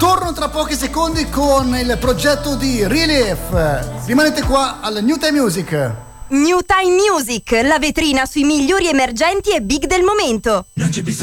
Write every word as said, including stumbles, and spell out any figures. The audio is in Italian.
torno tra pochi secondi con il progetto di Relief. Rimanete qua al New Time Music. New Time Music, la vetrina sui migliori emergenti e big del momento. Non c'è bisogno